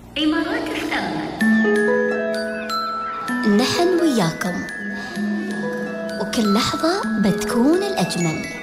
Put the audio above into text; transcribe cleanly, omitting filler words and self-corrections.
إمارات الأمل. نحن وياكم، وكل لحظة بتكون الأجمل.